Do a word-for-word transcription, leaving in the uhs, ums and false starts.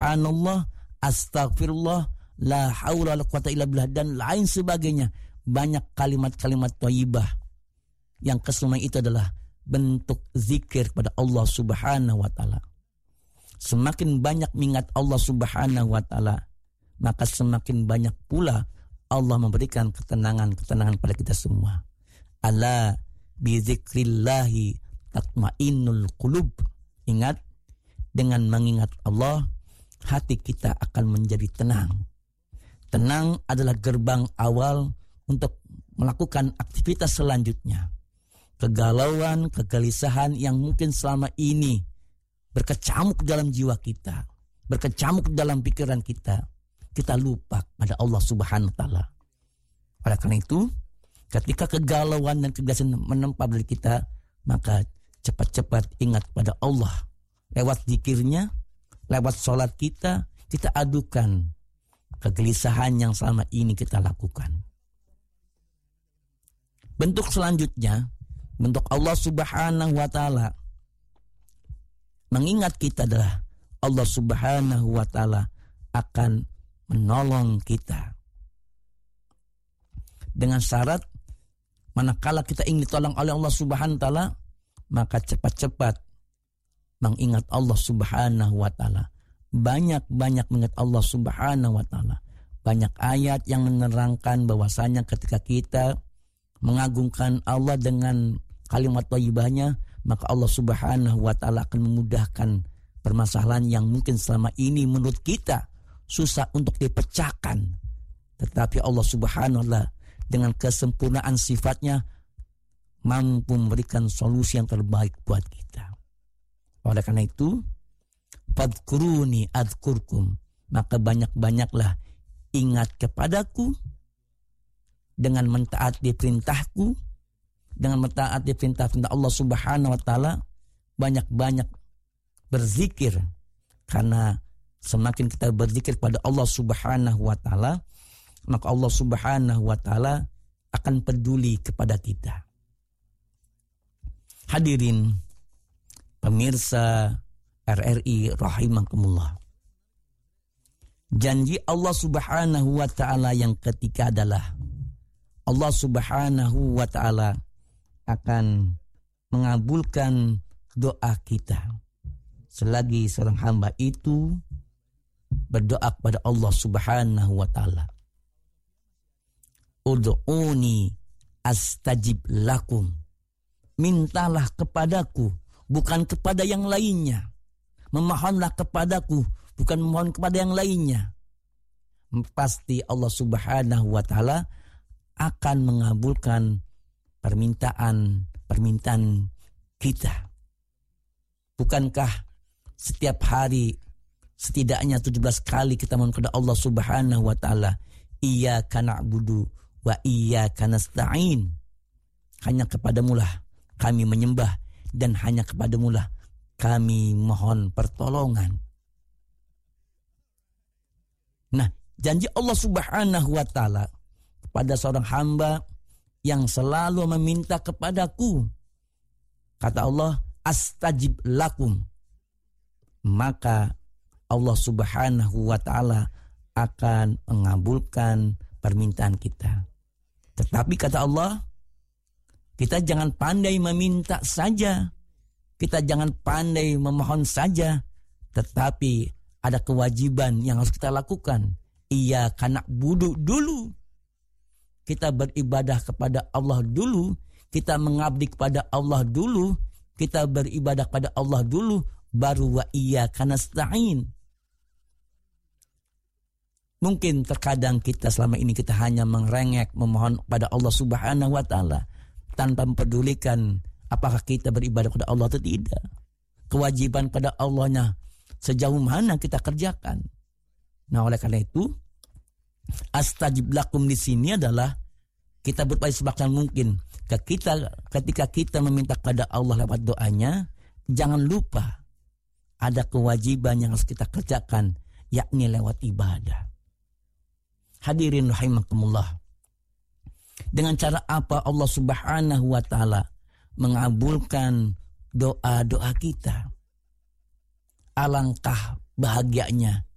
subhanallah, astagfirullah, la haula wala quwata illa billah, dan lain sebagainya. Banyak kalimat-kalimat thayyibah yang kesemuanya itu adalah bentuk zikir kepada Allah Subhanahu wa taala. Semakin banyak mengingat Allah Subhanahu wa taala, maka semakin banyak pula Allah memberikan ketenangan-ketenangan pada kita semua. Ala bi dzikrillahi tatmainnul qulub. Ingat, dengan mengingat Allah, hati kita akan menjadi tenang. Tenang adalah gerbang awal untuk melakukan aktivitas selanjutnya. Kegalauan, kegelisahan yang mungkin selama ini berkecamuk dalam jiwa kita, berkecamuk dalam pikiran kita, kita lupa pada Allah Subhanahu wa taala. Oleh karena itu, ketika kegalauan dan kegelisahan menempa diri kita, maka cepat-cepat ingat pada Allah. Lewat zikirnya, lewat sholat kita, kita adukan kegelisahan yang selama ini kita lakukan. Bentuk selanjutnya, bentuk Allah Subhanahu wa taala mengingat kita adalah Allah Subhanahu wa taala akan menolong kita. Dengan syarat, manakala kita ingin ditolong oleh Allah Subhanahu wa taala, maka cepat-cepat mengingat Allah Subhanahu wa taala. Banyak-banyak mengingat Allah Subhanahu wa taala. Banyak ayat yang menerangkan bahwasanya ketika kita mengagungkan Allah dengan kalimat thayyibahnya, maka Allah Subhanahu wa taala akan memudahkan permasalahan yang mungkin selama ini menurut kita susah untuk dipecahkan. Tetapi Allah Subhanahu wa taala dengan kesempurnaan sifatnya mampu memberikan solusi yang terbaik buat kita. Oleh karena itu, fadhkuruni adzkurkum, maka banyak-banyaklah ingat kepadaku dengan mentaati perintahku, dengan mentaati perintah-perintah Allah Subhanahu wa taala, banyak-banyak berzikir. Karena semakin kita berzikir pada Allah Subhanahu wa taala, maka Allah Subhanahu wa taala akan peduli kepada kita. Hadirin pemirsa R R I rahimakumullah. Janji Allah Subhanahu wa taala yang ketiga adalah Allah Subhanahu wa taala akan mengabulkan doa kita selagi seorang hamba itu berdoa kepada Allah Subhanahu wa taala. Ud'uni astajib lakum. Mintalah kepadaku, bukan kepada yang lainnya. Memohonlah kepadaku, bukan memohon kepada yang lainnya. Pasti Allah Subhanahu wa taala akan mengabulkan permintaan-permintaan kita. Bukankah setiap hari setidaknya tujuh belas kali kita mohon kepada Allah Subhanahu wa taala, iyyaka na'budu wa iyyaka nasta'in. Hanya kepadamulah kami menyembah dan hanya kepadamulah kami mohon pertolongan. Nah, janji Allah Subhanahu wa taala pada seorang hamba yang selalu meminta kepadaku, kata Allah, astajib lakum, maka Allah Subhanahu wa taala akan mengabulkan permintaan kita. Tetapi kata Allah, kita jangan pandai meminta saja, kita jangan pandai memohon saja, tetapi ada kewajiban yang harus kita lakukan. Iyyaka na'budu dulu. Kita beribadah kepada Allah dulu, kita mengabdi kepada Allah dulu, kita beribadah kepada Allah dulu, baru wa iyyaka nasta'in. Mungkin terkadang kita selama ini kita hanya mengerengek memohon kepada Allah Subhanahu wa taala tanpa mempedulikan apakah kita beribadah kepada Allah atau tidak. Kewajiban pada Allahnya sejauh mana kita kerjakan. Nah, oleh karena itu astajib lakum di sini adalah kita berupaya sebaksan mungkin ketika, ketika kita meminta kepada Allah lewat doanya, jangan lupa ada kewajiban yang harus kita kerjakan, yakni lewat ibadah. Hadirin rahimakumullah. Dengan cara apa Allah Subhanahu wa taala mengabulkan doa-doa kita? Alangkah bahagianya